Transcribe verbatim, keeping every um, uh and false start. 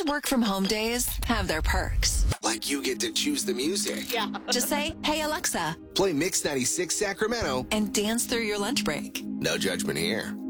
work from home days have their perks. Like you get to choose the music. Yeah. Just say, hey, Alexa, Play Mix ninety-six Sacramento. and dance through your lunch break. No judgment here.